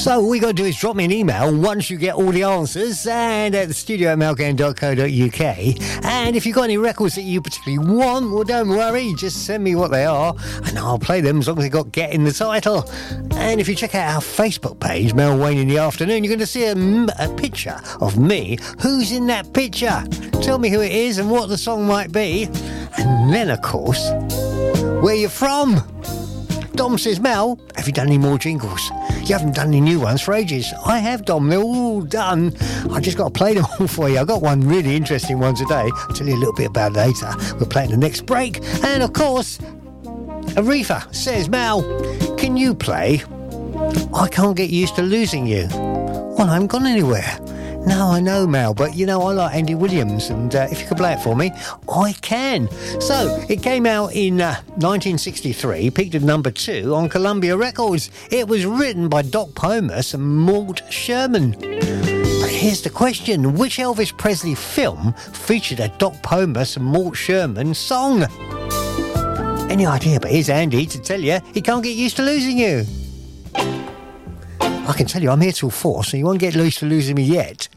So all you got to do is drop me an email once you get all the answers, and at the studio at melgang.co.uk. And if you've got any records that you particularly want, well, don't worry, just send me what they are and I'll play them as long as they got Get in the title. And if you check out our Facebook page, Mel Wayne in the Afternoon, you're going to see a picture of me. Who's in that picture? Tell me who it is and what the song might be. And then, of course, where you're from. Dom says, Mel, have you done any more jingles? You haven't done any new ones for ages. I have, Dom. They're all done. I just got to play them all for you. I've got one really interesting one today. I'll tell you a little bit about it later. We'll play it in the next break. And, of course, Aretha says, Mel, can you play I Can't Get Used to Losing You? Well, I haven't gone anywhere. No, I know, Mel, but, you know, I like Andy Williams, and if you could play it for me, I can. So, it came out in 1963, peaked at number 2 on Columbia Records. It was written by Doc Pomus and Mort Sherman. But here's the question, which Elvis Presley film featured a Doc Pomus and Mort Sherman song? Any idea? But here's Andy to tell you he can't get used to losing you. I can tell you I'm here till 4, so you won't get used to losing me yet.